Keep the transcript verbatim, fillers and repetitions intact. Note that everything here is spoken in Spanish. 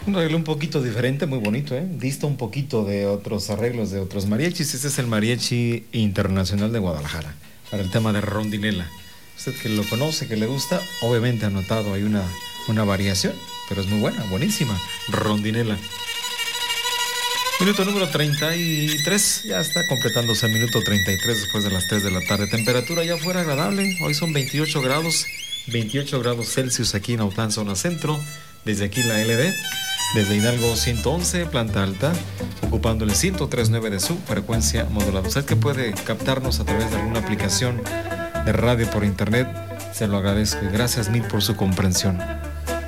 Un arreglo un poquito diferente, muy bonito, ¿eh? Dista un poquito de otros arreglos de otros mariachis. Este es el Mariachi Internacional de Guadalajara, para el tema de Rondinela. Usted que lo conoce, que le gusta, obviamente ha notado hay una, una variación, pero es muy buena, buenísima, Rondinela. Minuto número treinta y tres, ya está completándose el minuto treinta y tres después de las tres de la tarde. Temperatura ya fuera agradable, hoy son veintiocho grados, veintiocho grados Celsius aquí en Autlán, zona centro. Desde aquí la L D, desde Hidalgo ciento once, planta alta, ocupando el ciento tres punto nueve de su frecuencia modulada. Usted que puede captarnos a través de alguna aplicación de radio por internet, se lo agradezco y gracias mil por su comprensión.